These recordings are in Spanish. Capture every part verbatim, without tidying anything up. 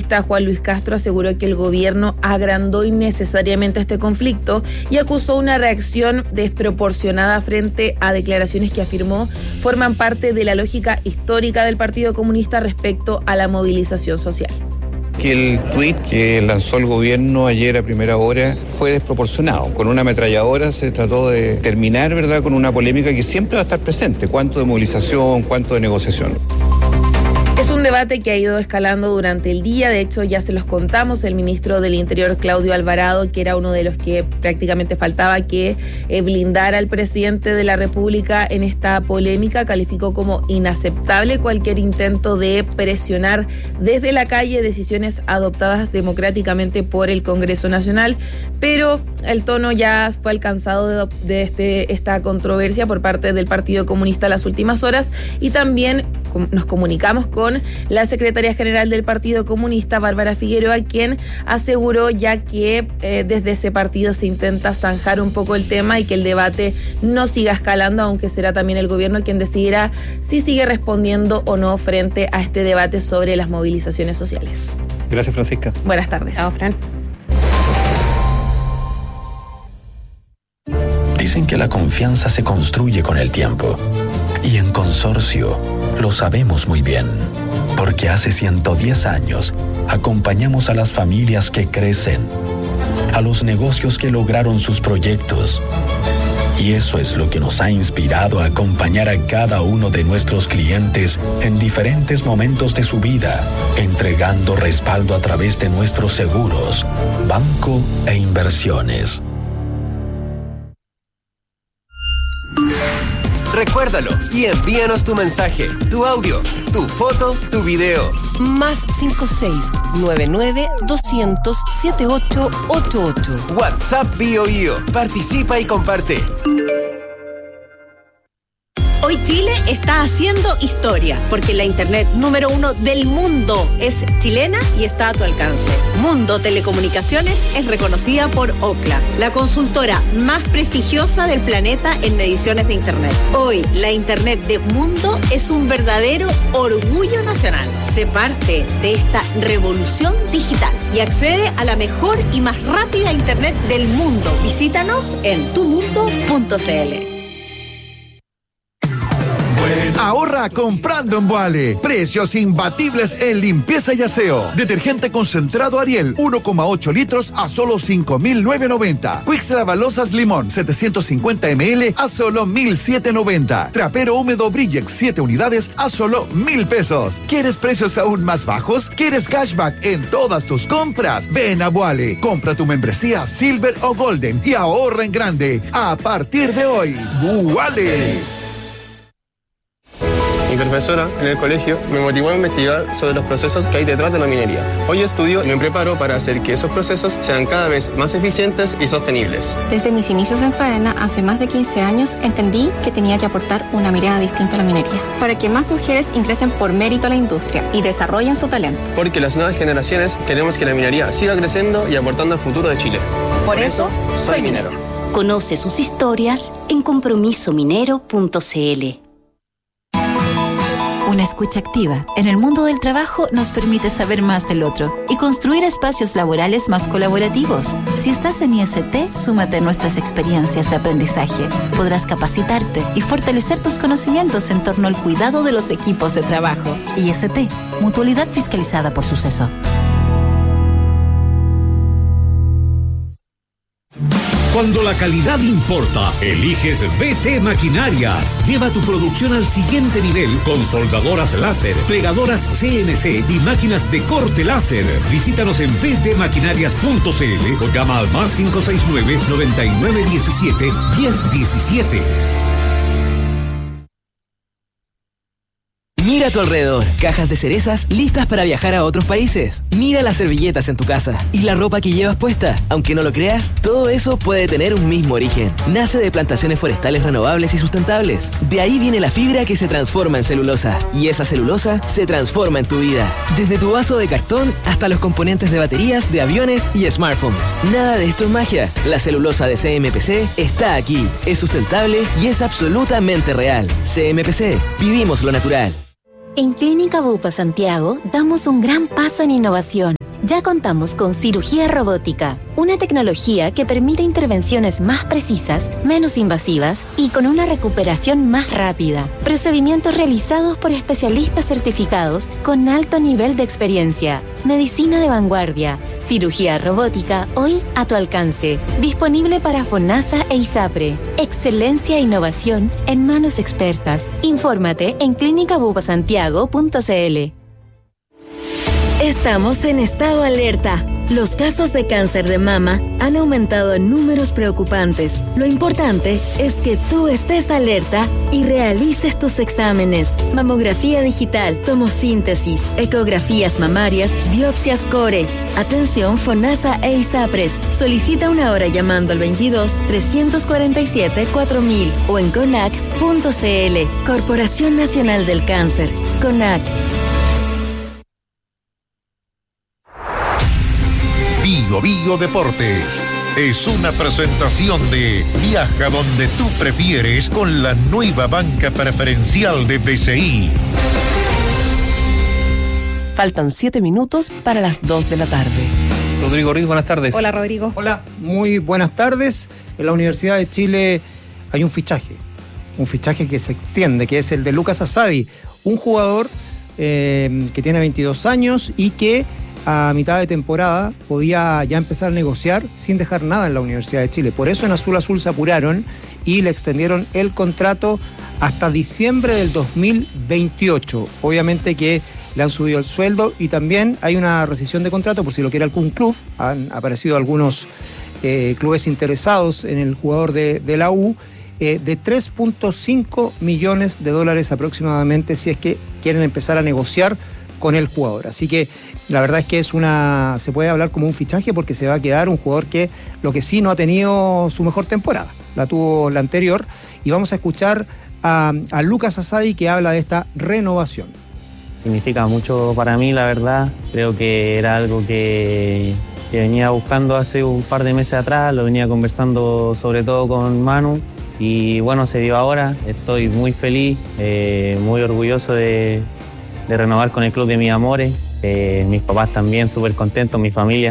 comunista Juan Luis Castro aseguró que el gobierno agrandó innecesariamente este conflicto y acusó una reacción desproporcionada frente a declaraciones que afirmó forman parte de la lógica histórica del Partido Comunista respecto a la movilización social. Que el tuit que lanzó el gobierno ayer a primera hora fue desproporcionado. Con una ametralladora se trató de terminar, ¿verdad?, con una polémica que siempre va a estar presente. ¿Cuánto de movilización, cuánto de negociación? Es un debate que ha ido escalando durante el día. De hecho, ya se los contamos, el ministro del Interior, Claudio Alvarado, que era uno de los que prácticamente faltaba que eh, blindara al presidente de la República en esta polémica, calificó como inaceptable cualquier intento de presionar desde la calle decisiones adoptadas democráticamente por el Congreso Nacional, pero el tono ya fue alcanzado de, de este, esta controversia por parte del Partido Comunista las últimas horas, y también nos comunicamos con la secretaria general del Partido Comunista, Bárbara Figueroa, quien aseguró ya que eh, desde ese partido se intenta zanjar un poco el tema y que el debate no siga escalando, aunque será también el gobierno quien decidirá si sigue respondiendo o no frente a este debate sobre las movilizaciones sociales. Gracias, Francisca. Buenas tardes. Chao, Fran. Dicen que la confianza se construye con el tiempo. Y en Consorcio lo sabemos muy bien, porque hace ciento diez años acompañamos a las familias que crecen, a los negocios que lograron sus proyectos. Y eso es lo que nos ha inspirado a acompañar a cada uno de nuestros clientes en diferentes momentos de su vida, entregando respaldo a través de nuestros seguros, banco e inversiones. Recuérdalo y envíanos tu mensaje, tu audio, tu foto, tu video. Más cinco seis nueve nueve dos cero cero siete ocho ocho ocho. WhatsApp BioBio. Participa y comparte. Hoy Chile está haciendo historia, porque la internet número uno del mundo es chilena y está a tu alcance. Mundo Telecomunicaciones es reconocida por Ookla, la consultora más prestigiosa del planeta en mediciones de internet. Hoy, la internet de Mundo es un verdadero orgullo nacional. Sé parte de esta revolución digital y accede a la mejor y más rápida internet del mundo. Visítanos en tu mundo punto c l. Ahorra comprando en Boale. Precios imbatibles en limpieza y aseo. Detergente concentrado Ariel, uno coma ocho litros a solo cinco mil novecientos noventa. Quicks Lavalosas Limón, setecientos cincuenta mililitros a solo mil setecientos noventa. Trapero húmedo Brillex, siete unidades a solo mil pesos. ¿Quieres precios aún más bajos? ¿Quieres cashback en todas tus compras? Ven a Boale. Compra tu membresía Silver o Golden y ahorra en grande. A partir de hoy, Boale. Mi profesora en el colegio me motivó a investigar sobre los procesos que hay detrás de la minería. Hoy estudio y me preparo para hacer que esos procesos sean cada vez más eficientes y sostenibles. Desde mis inicios en Faena, hace más de quince años, entendí que tenía que aportar una mirada distinta a la minería, para que más mujeres ingresen por mérito a la industria y desarrollen su talento. Porque las nuevas generaciones queremos que la minería siga creciendo y aportando al futuro de Chile. Por, por eso, eso, soy minero. Conoce sus historias en compromiso minero punto c l. Una escucha activa en el mundo del trabajo nos permite saber más del otro y construir espacios laborales más colaborativos. Si estás en I S T, súmate a nuestras experiencias de aprendizaje. Podrás capacitarte y fortalecer tus conocimientos en torno al cuidado de los equipos de trabajo. I S T, Mutualidad fiscalizada por Suceso. Cuando la calidad importa, eliges V T Maquinarias. Lleva tu producción al siguiente nivel con soldadoras láser, plegadoras C N C y máquinas de corte láser. Visítanos en v t maquinarias punto c l o llama al más cinco seis nueve, noventa y nueve diecisiete, diez diecisiete. Mira a tu alrededor, cajas de cerezas listas para viajar a otros países. Mira las servilletas en tu casa y la ropa que llevas puesta. Aunque no lo creas, todo eso puede tener un mismo origen. Nace de plantaciones forestales renovables y sustentables. De ahí viene la fibra que se transforma en celulosa. Y esa celulosa se transforma en tu vida. Desde tu vaso de cartón hasta los componentes de baterías, de aviones y smartphones. Nada de esto es magia. La celulosa de C M P C está aquí. Es sustentable y es absolutamente real. C M P C. Vivimos lo natural. En Clínica Bupa Santiago damos un gran paso en innovación. Ya contamos con cirugía robótica, una tecnología que permite intervenciones más precisas, menos invasivas y con una recuperación más rápida. Procedimientos realizados por especialistas certificados con alto nivel de experiencia. Medicina de vanguardia, cirugía robótica hoy a tu alcance. Disponible para FONASA e ISAPRE. Excelencia e innovación en manos expertas. Infórmate en clínica bupa santiago punto c l. Estamos en estado alerta. Los casos de cáncer de mama han aumentado en números preocupantes. Lo importante es que tú estés alerta y realices tus exámenes. Mamografía digital, tomosíntesis, ecografías mamarias, biopsias core. Atención FONASA e ISAPRES. Solicita una hora llamando al veintidós, trescientos cuarenta y siete, cuatro mil o en conac punto c l. Corporación Nacional del Cáncer. CONAC. Bio Bio Deportes es una presentación de Viaja donde tú prefieres con la nueva banca preferencial de B C I. Faltan siete minutos para las dos de la tarde. Rodrigo Ruiz, buenas tardes. Hola, Rodrigo. Hola, muy buenas tardes. En la Universidad de Chile hay un fichaje, un fichaje que se extiende, que es el de Lucas Asadi, un jugador eh, que tiene veintidós años y que a mitad de temporada podía ya empezar a negociar sin dejar nada en la Universidad de Chile. Por eso en Azul Azul se apuraron y le extendieron el contrato hasta diciembre del dos mil veintiocho. Obviamente que le han subido el sueldo y también hay una rescisión de contrato por si lo quiere algún club. Han aparecido algunos eh, clubes interesados en el jugador de, de la U, eh, de tres punto cinco millones de dólares aproximadamente si es que quieren empezar a negociar con el jugador. Así que la verdad es que es una, se puede hablar como un fichaje porque se va a quedar un jugador que lo que sí no ha tenido su mejor temporada, la tuvo la anterior, y vamos a escuchar a, a Lucas Asadi que habla de esta renovación. Significa mucho para mí, la verdad. Creo que era algo que, que venía buscando hace un par de meses atrás, lo venía conversando sobre todo con Manu y bueno, se dio ahora. Estoy muy feliz, eh, muy orgulloso de de renovar con el club de mis amores, eh, mis papás también súper contentos, mi familia.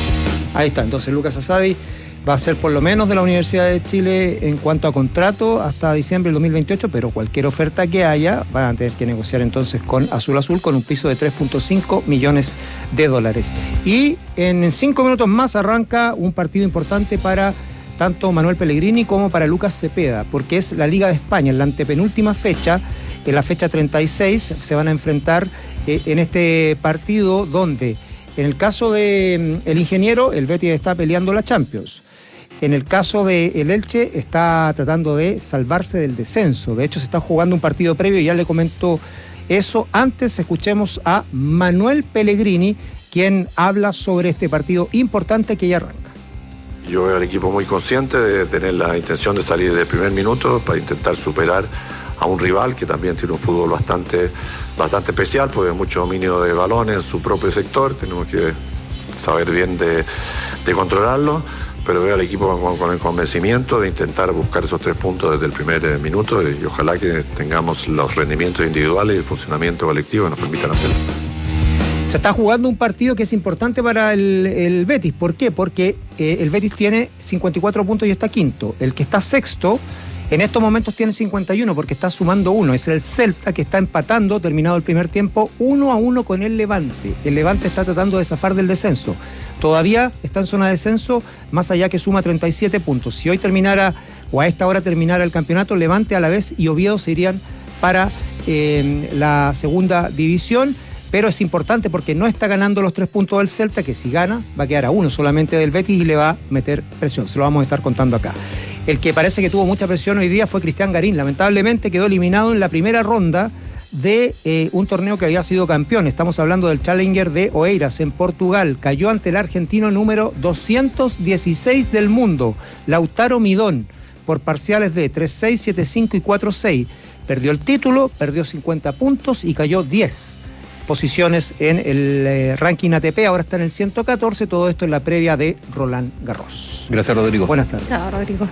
Ahí está, entonces Lucas Asadi va a ser por lo menos de la Universidad de Chile en cuanto a contrato hasta diciembre del dos mil veintiocho, pero cualquier oferta que haya van a tener que negociar entonces con Azul Azul con un piso de tres punto cinco millones de dólares. Y en cinco minutos más arranca un partido importante para tanto Manuel Pellegrini como para Lucas Cepeda, porque es la Liga de España, en la antepenúltima fecha. En la fecha treinta y seis se van a enfrentar eh, en este partido donde en el caso del de, Ingeniero, el Betis está peleando la Champions. En el caso del Elche está tratando de salvarse del descenso. De hecho se está jugando un partido previo y ya le comento eso. Antes escuchemos a Manuel Pellegrini, quien habla sobre este partido importante que ya arranca. Yo veo al equipo muy consciente de tener la intención de salir desde el primer minuto para intentar superar a un rival que también tiene un fútbol bastante, bastante especial, porque hay mucho dominio de balones en su propio sector, tenemos que saber bien de, de controlarlo, pero veo al equipo con, con el convencimiento de intentar buscar esos tres puntos desde el primer minuto y ojalá que tengamos los rendimientos individuales y el funcionamiento colectivo que nos permitan hacerlo. Se está jugando un partido que es importante para el, el Betis. ¿Por qué? Porque eh, el Betis tiene cincuenta y cuatro puntos y está quinto. El que está sexto en estos momentos tiene cincuenta y uno porque está sumando uno. Es el Celta que está empatando, terminado el primer tiempo, uno a uno con el Levante. El Levante está tratando de zafar del descenso. Todavía está en zona de descenso, más allá que suma treinta y siete puntos. Si hoy terminara, o a esta hora terminara el campeonato, Levante a la vez y Oviedo se irían para eh, la segunda división. Pero es importante porque no está ganando los tres puntos del Celta, que si gana va a quedar a uno solamente del Betis y le va a meter presión. Se lo vamos a estar contando acá. El que parece que tuvo mucha presión hoy día fue Cristian Garín. Lamentablemente quedó eliminado en la primera ronda de eh, un torneo que había sido campeón. Estamos hablando del Challenger de Oeiras en Portugal. Cayó ante el argentino número doscientos dieciséis del mundo, Lautaro Midón, por parciales de tres seis, siete cinco y cuatro seis. Perdió el título, perdió cincuenta puntos y cayó diez posiciones en el eh, ranking A T P. Ahora está en el ciento catorce. Todo esto en la previa de Roland Garros. Gracias, Rodrigo. Buenas tardes. Chao, Rodrigo.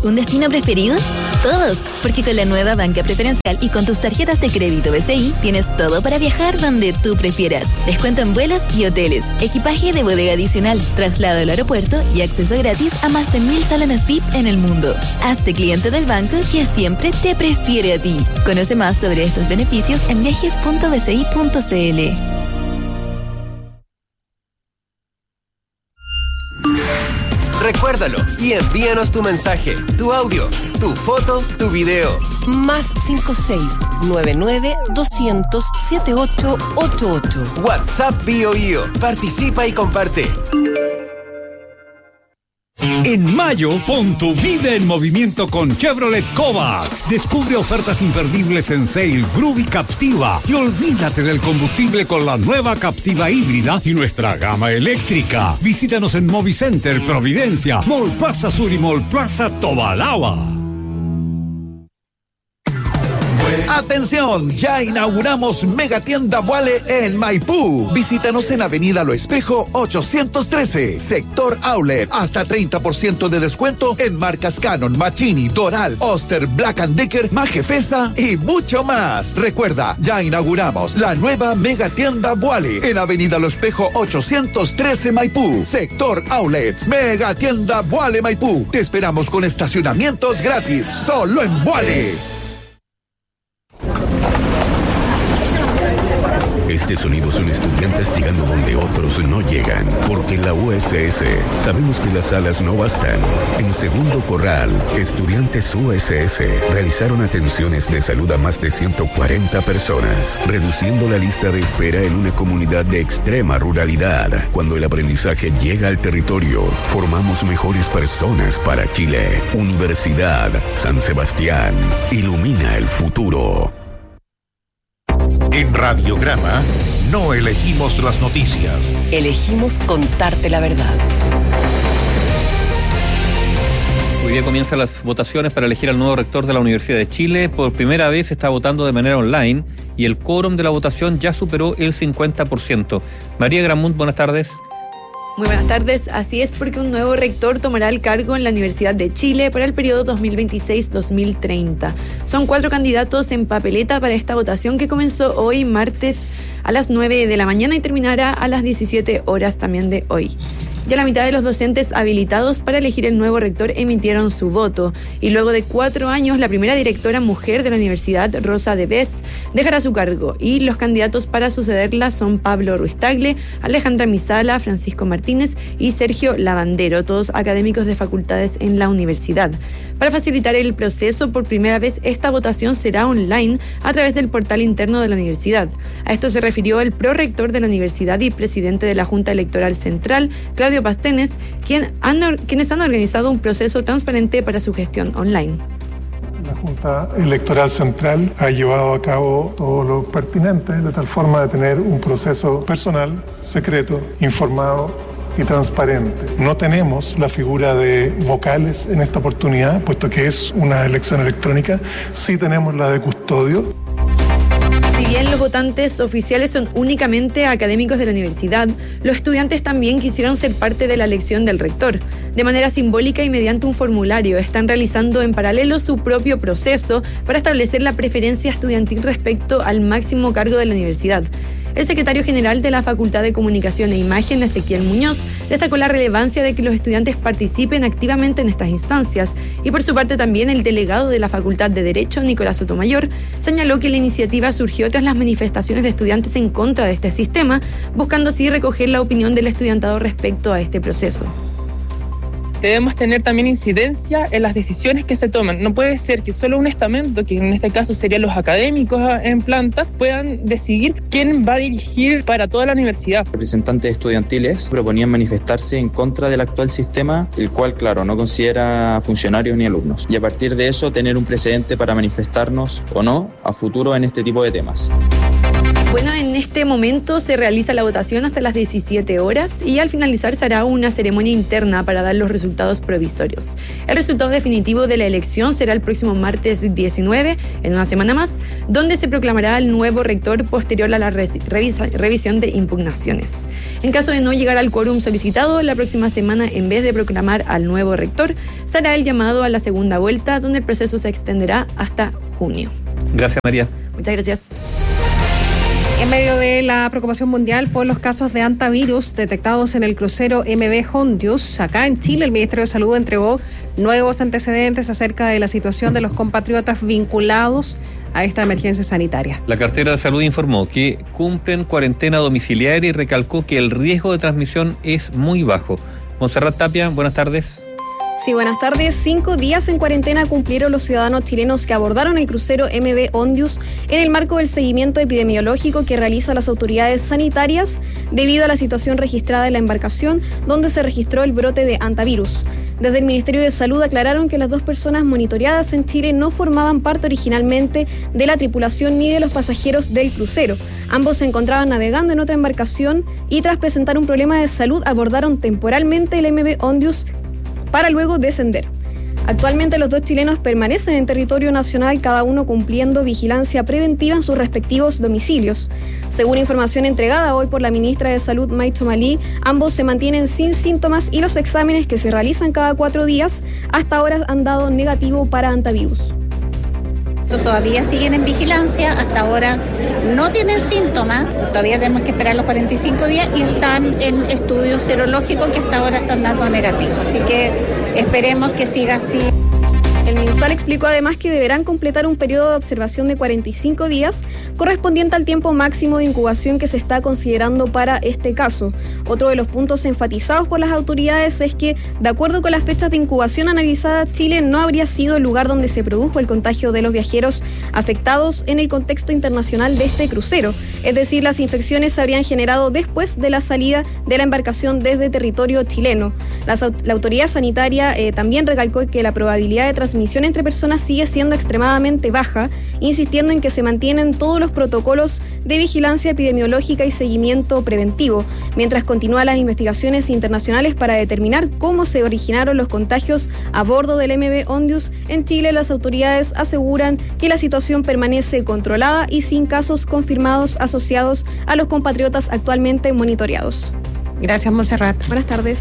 ¿Un destino preferido? Todos, porque con la nueva banca preferencial y con tus tarjetas de crédito B C I tienes todo para viajar donde tú prefieras. Descuento en vuelos y hoteles, equipaje de bodega adicional, traslado al aeropuerto y acceso gratis a más de mil salones V I P en el mundo. Hazte cliente del banco que siempre te prefiere a ti. Conoce más sobre estos beneficios en viajes punto b c i punto c l. Recuérdalo y envíanos tu mensaje, tu audio, tu foto, tu video. Más cinco seis nueve nueve doscientos setenta y ocho ochenta y ocho. WhatsApp BioBio. Participa y comparte. En mayo, pon tu vida en movimiento con Chevrolet Kovacs. Descubre ofertas imperdibles en Sail, Groove y Captiva. Y olvídate del combustible con la nueva Captiva híbrida y nuestra gama eléctrica. Visítanos en Movicenter, Providencia, Mall Plaza Sur y Mall Plaza Tobalaba. ¡Atención! Ya inauguramos Megatienda Vuale en Maipú. Visítanos en Avenida Lo Espejo ochocientos trece, Sector Outlet. Hasta treinta por ciento de descuento en marcas Canon, Machini, Doral, Oster, Black and Decker, Majefesa y mucho más. Recuerda, ya inauguramos la nueva Megatienda Vuale en Avenida Lo Espejo ochocientos trece, Maipú, Sector Outlets. Megatienda Vuale Maipú. Te esperamos con estacionamientos gratis, solo en Vuale. Este sonido son estudiantes llegando donde otros no llegan, porque en la U S S sabemos que las salas no bastan. En Segundo Corral, estudiantes U S S realizaron atenciones de salud a más de ciento cuarenta personas, reduciendo la lista de espera en una comunidad de extrema ruralidad. Cuando el aprendizaje llega al territorio, formamos mejores personas para Chile. Universidad San Sebastián, ilumina el futuro. En Radiograma no elegimos las noticias. Elegimos contarte la verdad. Hoy día comienzan las votaciones para elegir al nuevo rector de la Universidad de Chile. Por primera vez se está votando de manera online y el quórum de la votación ya superó el cincuenta por ciento. María Gramont, buenas tardes. Muy buenas tardes. Así es, porque un nuevo rector tomará el cargo en la Universidad de Chile para el periodo dos mil veintiséis a dos mil treinta. Son cuatro candidatos en papeleta para esta votación que comenzó hoy martes a las nueve de la mañana y terminará a las diecisiete horas también de hoy. Ya la mitad de los docentes habilitados para elegir el nuevo rector emitieron su voto y luego de cuatro años la primera directora mujer de la universidad, Rosa de Bes, dejará su cargo y los candidatos para sucederla son Pablo Ruiz Tagle, Alejandra Misala, Francisco Martínez y Sergio Lavandero, todos académicos de facultades en la universidad. Para facilitar el proceso, por primera vez esta votación será online a través del portal interno de la universidad. A esto se refirió el prorector de la universidad y presidente de la Junta Electoral Central, Claudio Pastenes, quien han, quienes han organizado un proceso transparente para su gestión online. La Junta Electoral Central ha llevado a cabo todo lo pertinente de tal forma de tener un proceso personal, secreto, informado y transparente. No tenemos la figura de vocales en esta oportunidad, puesto que es una elección electrónica. Sí tenemos la de custodio. Si bien los votantes oficiales son únicamente académicos de la universidad, los estudiantes también quisieron ser parte de la elección del rector. De manera simbólica y mediante un formulario, están realizando en paralelo su propio proceso para establecer la preferencia estudiantil respecto al máximo cargo de la universidad. El secretario general de la Facultad de Comunicación e Imagen, Ezequiel Muñoz, destacó la relevancia de que los estudiantes participen activamente en estas instancias y por su parte también el delegado de la Facultad de Derecho, Nicolás Sotomayor, señaló que la iniciativa surgió tras las manifestaciones de estudiantes en contra de este sistema, buscando así recoger la opinión del estudiantado respecto a este proceso. Debemos tener también incidencia en las decisiones que se toman. No puede ser que solo un estamento, que en este caso serían los académicos en planta, puedan decidir quién va a dirigir para toda la universidad. Representantes estudiantiles proponían manifestarse en contra del actual sistema, el cual, claro, no considera funcionarios ni alumnos. Y a partir de eso, tener un precedente para manifestarnos o no a futuro en este tipo de temas. Bueno, en este momento se realiza la votación hasta las diecisiete horas y al finalizar se hará una ceremonia interna para dar los resultados provisorios. El resultado definitivo de la elección será el próximo martes diecinueve, en una semana más, donde se proclamará el nuevo rector posterior a la revisa, revisión de impugnaciones. En caso de no llegar al quórum solicitado, la próxima semana, en vez de proclamar al nuevo rector, se hará el llamado a la segunda vuelta, donde el proceso se extenderá hasta junio. Gracias, María. Muchas gracias. En medio de la preocupación mundial por los casos de hantavirus detectados en el crucero M V Hondius, acá en Chile el Ministerio de Salud entregó nuevos antecedentes acerca de la situación de los compatriotas vinculados a esta emergencia sanitaria. La cartera de salud informó que cumplen cuarentena domiciliaria y recalcó que el riesgo de transmisión es muy bajo. Montserrat Tapia, buenas tardes. Sí, buenas tardes. Cinco días en cuarentena cumplieron los ciudadanos chilenos que abordaron el crucero M V Hondius en el marco del seguimiento epidemiológico que realizan las autoridades sanitarias debido a la situación registrada en la embarcación donde se registró el brote de hantavirus. Desde el Ministerio de Salud aclararon que las dos personas monitoreadas en Chile no formaban parte originalmente de la tripulación ni de los pasajeros del crucero. Ambos se encontraban navegando en otra embarcación y tras presentar un problema de salud abordaron temporalmente el M V Hondius para luego descender. Actualmente los dos chilenos permanecen en territorio nacional, cada uno cumpliendo vigilancia preventiva en sus respectivos domicilios. Según información entregada hoy por la ministra de Salud, May Tomalí, ambos se mantienen sin síntomas y los exámenes que se realizan cada cuatro días hasta ahora han dado negativo para hantavirus. Todavía siguen en vigilancia, hasta ahora no tienen síntomas, todavía tenemos que esperar los cuarenta y cinco días y están en estudios serológicos que hasta ahora están dando negativo, así que esperemos que siga así. El MinSal explicó además que deberán completar un periodo de observación de cuarenta y cinco días correspondiente al tiempo máximo de incubación que se está considerando para este caso. Otro de los puntos enfatizados por las autoridades es que, de acuerdo con las fechas de incubación analizadas, Chile no habría sido el lugar donde se produjo el contagio de los viajeros afectados en el contexto internacional de este crucero. Es decir, las infecciones se habrían generado después de la salida de la embarcación desde territorio chileno. Las, la autoridad sanitaria eh, también recalcó que la probabilidad de transmisión entre personas sigue siendo extremadamente baja, insistiendo en que se mantienen todos los protocolos de vigilancia epidemiológica y seguimiento preventivo, mientras continúan las investigaciones internacionales para determinar cómo se originaron los contagios a bordo del M V Hondius. En Chile, las autoridades aseguran que la situación permanece controlada y sin casos confirmados asociados a los compatriotas actualmente monitoreados. Gracias, Montserrat. Buenas tardes.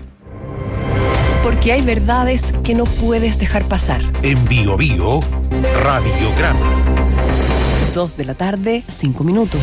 Porque hay verdades que no puedes dejar pasar. En Bio Bio, Radiograma. Dos de la tarde, cinco minutos.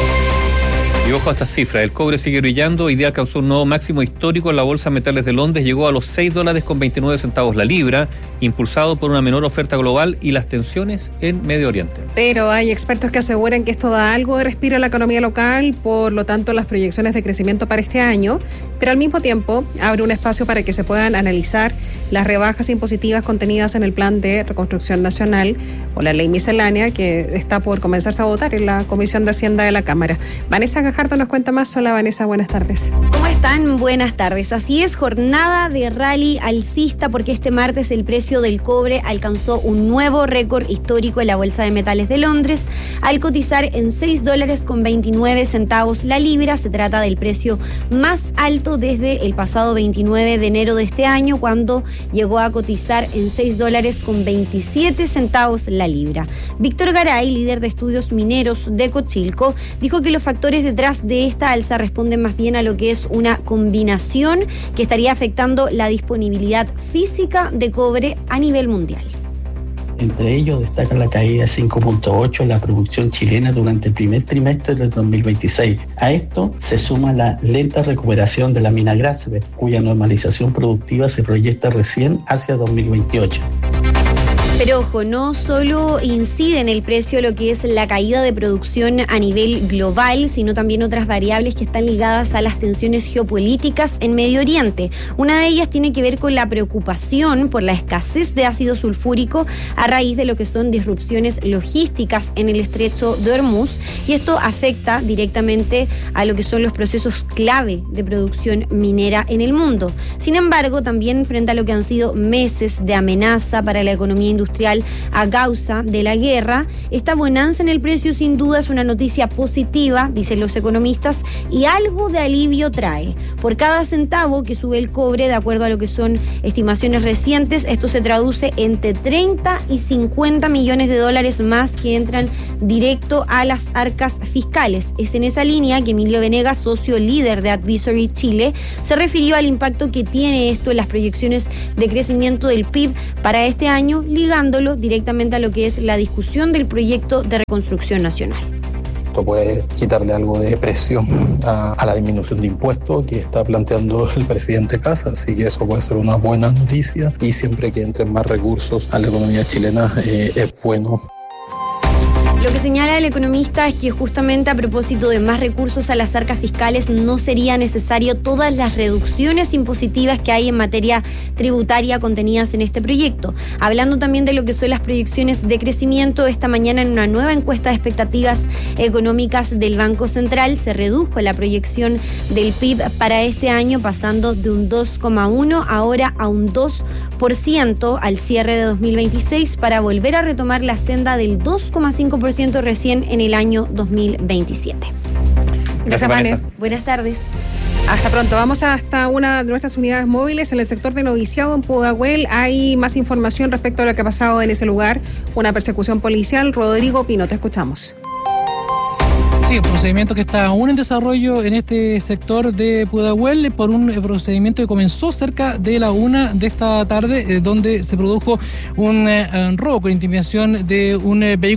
Y ojo a esta cifra, el cobre sigue brillando, hoy día causó un nuevo máximo histórico en la Bolsa de Metales de Londres, llegó a los seis dólares con veintinueve centavos la libra, impulsado por una menor oferta global y las tensiones en Medio Oriente. Pero hay expertos que aseguran que esto da algo de respiro a la economía local, por lo tanto las proyecciones de crecimiento para este año, pero al mismo tiempo abre un espacio para que se puedan analizar las rebajas impositivas contenidas en el Plan de Reconstrucción Nacional o la Ley Miscelánea que está por comenzarse a votar en la Comisión de Hacienda de la Cámara. Vanessa Gajardo nos cuenta más. Hola Vanessa, buenas tardes. ¿Cómo están? Buenas tardes. Así es, jornada de rally alcista porque este martes el precio del cobre alcanzó un nuevo récord histórico en la Bolsa de Metales de Londres al cotizar en seis dólares con veintinueve centavos la libra. Se trata del precio más alto desde el pasado veintinueve de enero de este año, cuando llegó a cotizar en seis dólares con veintisiete centavos la libra. Víctor Garay, líder de estudios mineros de Cochilco, dijo que los factores detrás de esta alza responden más bien a lo que es una combinación que estaría afectando la disponibilidad física de cobre a nivel mundial. Entre ellos destaca la caída de cinco punto ocho en la producción chilena durante el primer trimestre del dos mil veintiséis. A esto se suma la lenta recuperación de la mina Grasberg, cuya normalización productiva se proyecta recién hacia dos mil veintiocho. Pero ojo, no solo incide en el precio lo que es la caída de producción a nivel global, sino también otras variables que están ligadas a las tensiones geopolíticas en Medio Oriente. Una de ellas tiene que ver con la preocupación por la escasez de ácido sulfúrico a raíz de lo que son disrupciones logísticas en el estrecho de Hormuz, y esto afecta directamente a lo que son los procesos clave de producción minera en el mundo. Sin embargo, también frente a lo que han sido meses de amenaza para la economía industrial industrial a causa de la guerra. Esta bonanza en el precio sin duda es una noticia positiva, dicen los economistas, y algo de alivio trae. Por cada centavo que sube el cobre, de acuerdo a lo que son estimaciones recientes, esto se traduce entre treinta y cincuenta millones de dólares más que entran directo a las arcas fiscales. Es en esa línea que Emilio Venegas, socio líder de Advisory Chile, se refirió al impacto que tiene esto en las proyecciones de crecimiento del P I B para este año, ligándolo directamente a lo que es la discusión del proyecto de reconstrucción nacional. Esto puede quitarle algo de presión a, a la disminución de impuestos que está planteando el presidente Kast, así que eso puede ser una buena noticia, y siempre que entren más recursos a la economía chilena eh, es bueno. Lo que señala el economista es que justamente a propósito de más recursos a las arcas fiscales no sería necesario todas las reducciones impositivas que hay en materia tributaria contenidas en este proyecto. Hablando también de lo que son las proyecciones de crecimiento, esta mañana en una nueva encuesta de expectativas económicas del Banco Central se redujo la proyección del P I B para este año, pasando de un dos coma uno ahora a un dos por ciento al cierre de dos mil veintiséis, para volver a retomar la senda del dos coma cinco por ciento recién en el año dos mil veintisiete. Gracias, Vanessa. Buenas tardes. Hasta pronto. Vamos hasta una de nuestras unidades móviles en el sector de Noviciado, en Pudahuel. Hay más información respecto a lo que ha pasado en ese lugar, una persecución policial. Rodrigo Pino, te escuchamos. Sí, un procedimiento que está aún en desarrollo en este sector de Pudahuel por un procedimiento que comenzó cerca de la una de esta tarde, eh, donde se produjo un eh, robo con intimidación de un eh, vehículo